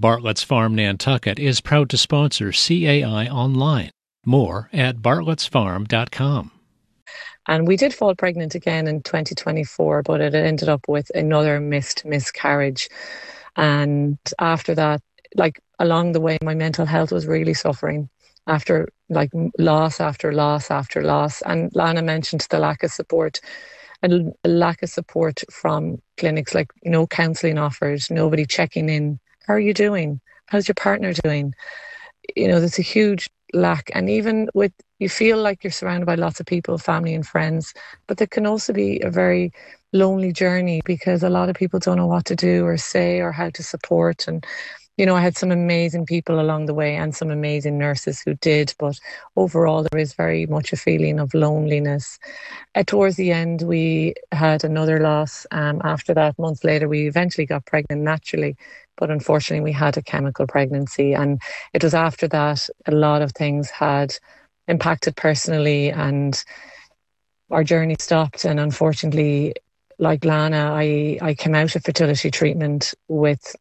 Bartlett's Farm Nantucket is proud to sponsor CAI Online. More at bartlettsfarm.com. And we did fall pregnant again in 2024, but it ended up with another miscarriage. And after that, like along the way, my mental health was really suffering after like loss after loss after loss. And Lana mentioned the lack of support, and a lack of support from clinics, like no counselling offered, nobody checking in. How are you doing? How's your partner doing? You know, there's a huge lack. And even with, you feel like you're surrounded by lots of people, family and friends, but there can also be a very lonely journey because a lot of people don't know what to do or say or how to support. And you know, I had some amazing people along the way and some amazing nurses who did, but overall there is very much a feeling of loneliness. Towards the end, we had another loss. After that, months later, we eventually got pregnant naturally, but unfortunately we had a chemical pregnancy. And it was after that a lot of things had impacted personally and our journey stopped. And unfortunately, like Lana, I came out of fertility treatment without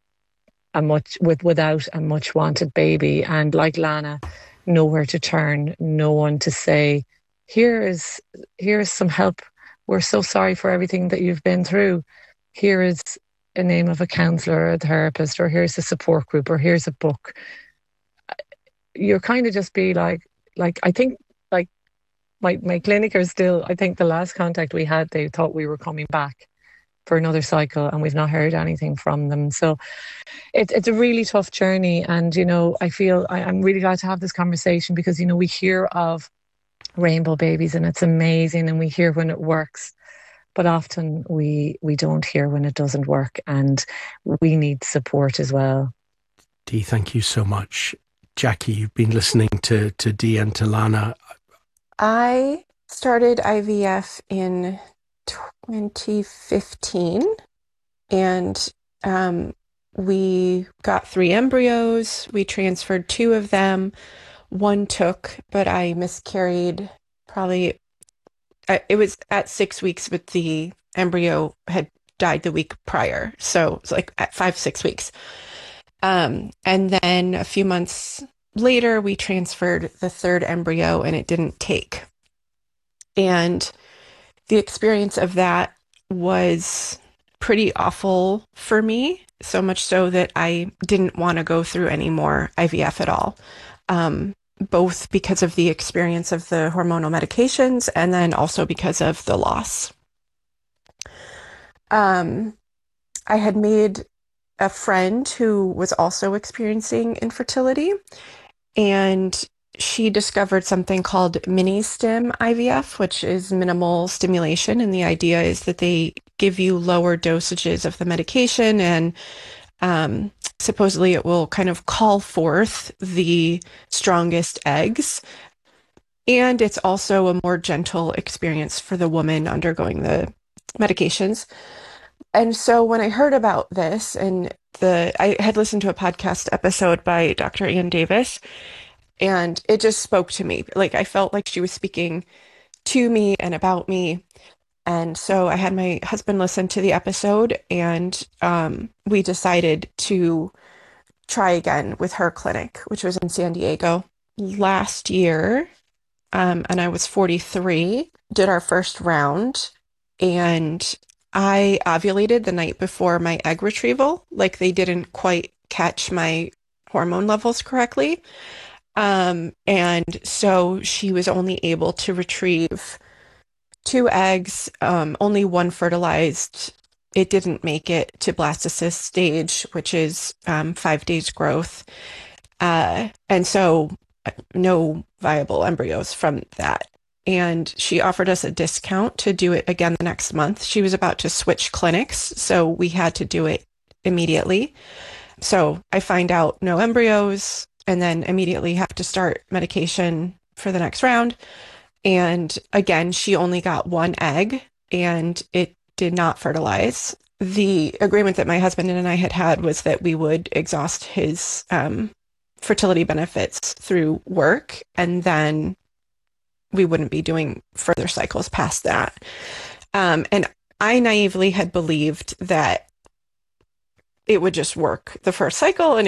a much wanted baby, and like Lana, nowhere to turn, no one to say, here is some help. We're so sorry for everything that you've been through. Here is a name of a counsellor or a therapist, or here's a support group, or here's a book. You're kind of just be like I think like my clinic are still, I think the last contact we had, they thought we were coming back for another cycle, and we've not heard anything from them. So it's a really tough journey. And, you know, I feel I'm really glad to have this conversation because, you know, we hear of rainbow babies and it's amazing, and we hear when it works, but often we don't hear when it doesn't work, and we need support as well. Dee, thank you so much. Jackie, you've been listening to Dee and to Lana. I started IVF in 2015, and we got 3 embryos. We transferred 2 of them. 1 took, but I miscarried probably, it was at 6 weeks, but the embryo had died the week prior. So it's like at 5-6 weeks. And then a few months later, we transferred the 3rd embryo and it didn't take. And the experience of that was pretty awful for me, so much so that I didn't want to go through any more IVF at all, both because of the experience of the hormonal medications and then also because of the loss. I had made a friend who was also experiencing infertility, and she discovered something called mini-stim IVF, which is minimal stimulation. And the idea is that they give you lower dosages of the medication, and supposedly it will kind of call forth the strongest eggs. And it's also a more gentle experience for the woman undergoing the medications. And so when I heard about this, and I had listened to a podcast episode by Dr. Ian Davis, and it just spoke to me. Like, I felt like she was speaking to me and about me. And so I had my husband listen to the episode, and we decided to try again with her clinic, which was in San Diego last year. And I was 43, did our first round, and I ovulated the night before my egg retrieval. Like, they didn't quite catch my hormone levels correctly. And so she was only able to retrieve 2 eggs, only 1 fertilized. It didn't make it to blastocyst stage, which is 5 days growth. And so no viable embryos from that. And she offered us a discount to do it again the next month. She was about to switch clinics, so we had to do it immediately. So I find out no embryos, and then immediately have to start medication for the next round. And again, she only got 1 egg, and it did not fertilize. The agreement that my husband and I had was that we would exhaust his fertility benefits through work, and then we wouldn't be doing further cycles past that. And I naively had believed that it would just work the first cycle and